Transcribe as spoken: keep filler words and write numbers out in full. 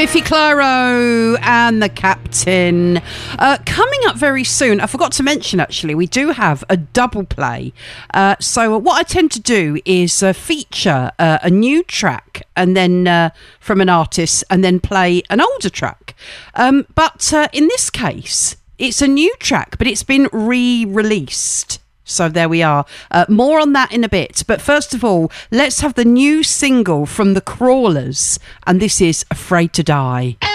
Biffy Clyro and the Captain. Uh, coming up very soon, I forgot to mention actually, we do have a double play. Uh, so what I tend to do is uh, feature uh, a new track and then uh, from an artist and then play an older track. Um, but uh, in this case, it's a new track, but it's been re-released. So there we are. Uh, more on that in a bit. But first of all, let's have the new single from The Crawlers. And this is Afraid to Die.